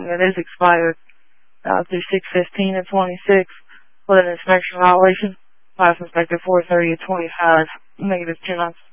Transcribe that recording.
that is expired through 6/15 of 26 with an inspection violation. Class inspector 430 of 25, negative 2 months.